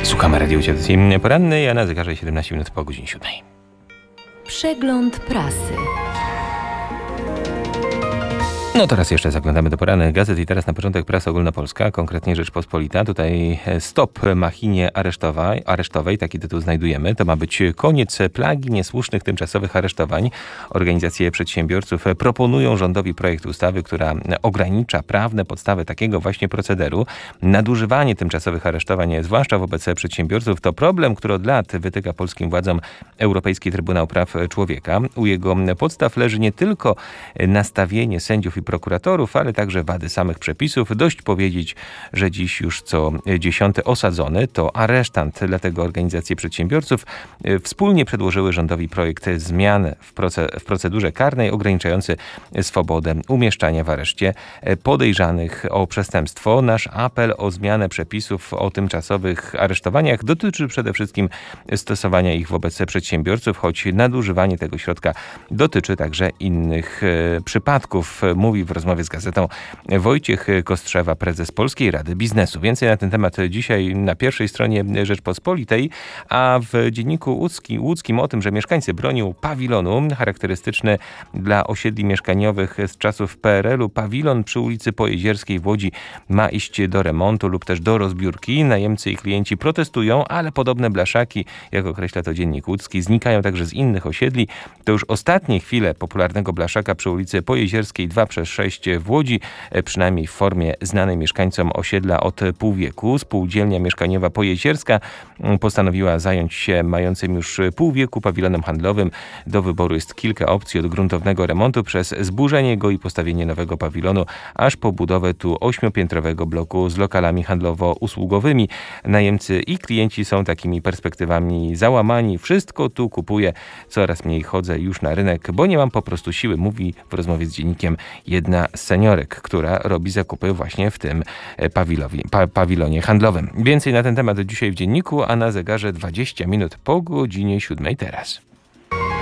Słuchamy Radio Audycji Porannej, a na zegarze 17 minut po godzinie 7. Przegląd prasy. No teraz jeszcze zaglądamy do porannych gazet i teraz na początek prasa ogólnopolska, konkretnie Rzeczpospolita. Tutaj stop machinie aresztowej, taki tytuł znajdujemy. To ma być koniec plagi niesłusznych tymczasowych aresztowań. Organizacje przedsiębiorców proponują rządowi projekt ustawy, która ogranicza prawne podstawy takiego właśnie procederu. Nadużywanie tymczasowych aresztowań, zwłaszcza wobec przedsiębiorców, to problem, który od lat wytyka polskim władzom Europejski Trybunał Praw Człowieka. U jego podstaw leży nie tylko nastawienie sędziów i prokuratorów, ale także wady samych przepisów. Dość powiedzieć, że dziś już co 10. osadzony to aresztant. Dlatego organizacje przedsiębiorców wspólnie przedłożyły rządowi projekt zmian w procedurze karnej ograniczający swobodę umieszczania w areszcie podejrzanych o przestępstwo. Nasz apel o zmianę przepisów o tymczasowych aresztowaniach dotyczy przede wszystkim stosowania ich wobec przedsiębiorców, choć nadużywanie tego środka dotyczy także innych przypadków, mówi w rozmowie z gazetą Wojciech Kostrzewa, prezes Polskiej Rady Biznesu. Więcej na ten temat dzisiaj na pierwszej stronie Rzeczpospolitej, a w dzienniku łódzkim o tym, że mieszkańcy bronią pawilonu, charakterystyczny dla osiedli mieszkaniowych z czasów PRL-u. Pawilon przy ulicy Pojezierskiej w Łodzi ma iść do remontu lub też do rozbiórki. Najemcy i klienci protestują, ale podobne blaszaki, jak określa to dziennik łódzki, znikają także z innych osiedli. To już ostatnie chwile popularnego blaszaka przy ulicy Pojezierskiej 2/6 w Łodzi, przynajmniej w formie znanej mieszkańcom osiedla od pół wieku. Spółdzielnia mieszkaniowa Pojezierska postanowiła zająć się mającym już pół wieku pawilonem handlowym. Do wyboru jest kilka opcji, od gruntownego remontu przez zburzenie go i postawienie nowego pawilonu, aż po budowę tu 8-piętrowego bloku z lokalami handlowo-usługowymi. Najemcy i klienci są takimi perspektywami załamani. Wszystko tu kupuję, coraz mniej chodzę już na rynek, bo nie mam po prostu siły, mówi w rozmowie z dziennikiem jedna z seniorek, która robi zakupy właśnie w tym pawilonie handlowym. Więcej na ten temat dzisiaj w dzienniku, a na zegarze 20 minut po godzinie 7 teraz.